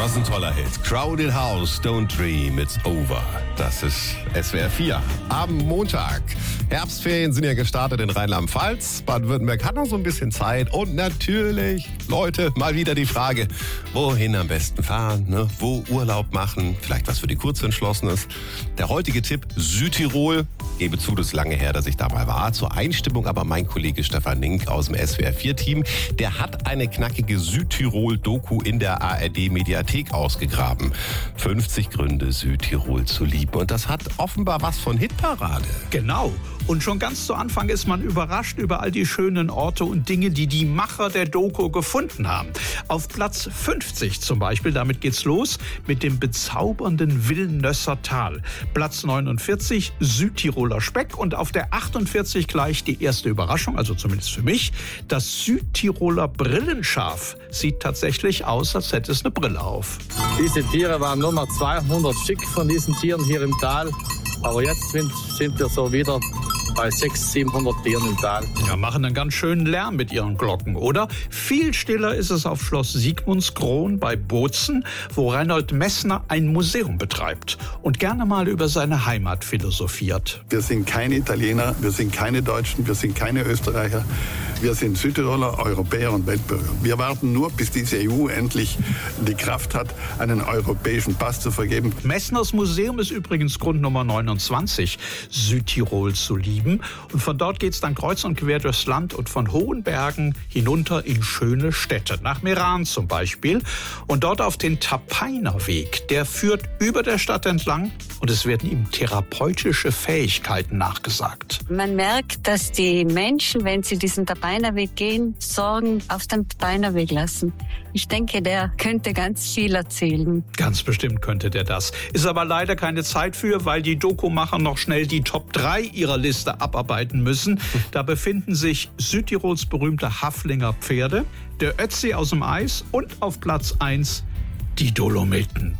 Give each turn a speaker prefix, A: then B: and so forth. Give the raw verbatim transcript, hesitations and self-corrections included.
A: Was ein toller Hit. Crowded House, Don't Dream, It's Over. Das ist S W R vier. Am Montag. Herbstferien sind ja gestartet in Rheinland-Pfalz. Baden-Württemberg hat noch so ein bisschen Zeit. Und natürlich, Leute, mal wieder die Frage, wohin am besten fahren, ne? Wo Urlaub machen, vielleicht was für die Kurzentschlossenen. Der heutige Tipp, Südtirol. Gebe zu, das ist lange her, dass ich da mal war. Zur Einstimmung aber mein Kollege Stefan Link aus dem S W R vier Team, der hat eine knackige Südtirol-Doku in der A R D-Mediathek ausgegraben. fünfzig Gründe, Südtirol zu lieben. Und das hat offenbar was von Hitparade.
B: Genau. Und schon ganz zu Anfang ist man überrascht über all die schönen Orte und Dinge, die die Macher der Doku gefunden haben. Auf Platz fünfzig zum Beispiel, damit geht's los, mit dem bezaubernden Wilnösser Tal. Platz neunundvierzig, Südtiroler Speck. Und auf der achtundvierzig gleich die erste Überraschung, also zumindest für mich, das Südtiroler Brillenschaf sieht tatsächlich aus, als hätte es eine Brille auf.
C: Diese Tiere waren nur mal zweihundert Stück von diesen Tieren hier im Tal. Aber jetzt sind, sind wir so wieder bei sechshundert, siebenhundert Tieren im Tal.
B: Ja, machen einen ganz schönen Lärm mit ihren Glocken, oder? Viel stiller ist es auf Schloss Sigmundskron bei Bozen, wo Reinhold Messner ein Museum betreibt und gerne mal über seine Heimat philosophiert.
D: Wir sind keine Italiener, wir sind keine Deutschen, wir sind keine Österreicher. Wir sind Südtiroler, Europäer und Weltbürger. Wir warten nur, bis diese E U endlich die Kraft hat, einen europäischen Pass zu vergeben.
B: Messners Museum ist übrigens Grund Nummer neunundzwanzig, Südtirol zu lieben. Und von dort geht es dann kreuz und quer durchs Land und von hohen Bergen hinunter in schöne Städte. Nach Meran zum Beispiel. Und dort auf den Tapainer Weg. Der führt über der Stadt entlang und es werden ihm therapeutische Fähigkeiten nachgesagt.
E: Man merkt, dass die Menschen, wenn sie diesen Tapainer Weg gehen, Sorgen auf dem Tapainer Weg lassen. Ich denke, der könnte ganz viel erzählen.
B: Ganz bestimmt könnte der das. Ist aber leider keine Zeit für, weil die Dokumacher noch schnell die Top drei ihrer Liste abarbeiten müssen. Da befinden sich Südtirols berühmte Haflinger Pferde, der Ötzi aus dem Eis und auf Platz eins die Dolomiten.